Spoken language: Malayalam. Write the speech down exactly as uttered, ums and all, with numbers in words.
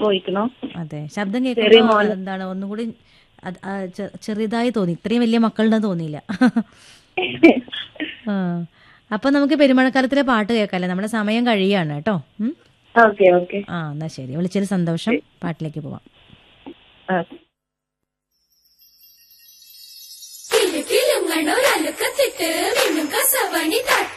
പോയിക്കണോ. അതെ, ശബ്ദം കേൾക്കുമ്പോ എന്താണ് ഒന്നും കൂടി ചെറിയതായി തോന്നി. ഇത്രയും വലിയ മക്കളുണ്ടെന്ന് തോന്നിയില്ല. ആ, അപ്പൊ നമുക്ക് പെരുമഴക്കാലത്തിലെ പാട്ട് കേൾക്കാല്ലേ? നമ്മുടെ സമയം കഴിയാണ് കേട്ടോ. Okay okay. ആ, എന്നാ ശരി, വിളിച്ചതിൽ സന്തോഷം. പാട്ടിലേക്ക് പോവാം. കിലുകിലുങ്ങണൊരലുക്കത്തിട്ട് മിന്നും കസവണി